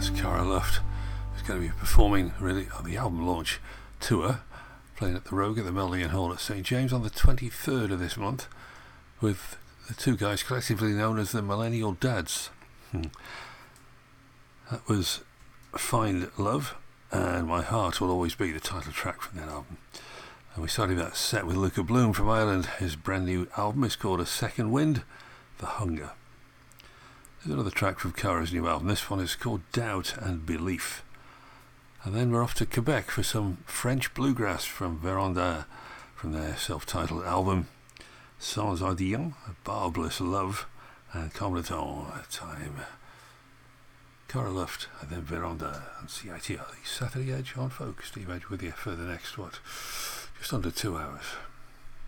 Cara Luft is going to be performing really on the album launch tour, playing at the Rogue at the Meldingham Hall at St James on the 23rd of this month, with the two guys collectively known as the Millennial Dads. That was Find Love, and My Heart Will Always Be, the title track from that album. And we started that set with Luca Bloom from Ireland. His brand new album is called A Second Wind, The Hunger. There's another track from Cara's new album. This one is called Doubt and Belief. And then we're off to Quebec for some French bluegrass from Véranda, from their self-titled album Sans Ardillon, Barbless Love, and Comme le Temps Time. Cara Luft, and then Véranda and CITR, the Saturday Edge on Folk. Steve Edge with you for the next, just under 2 hours.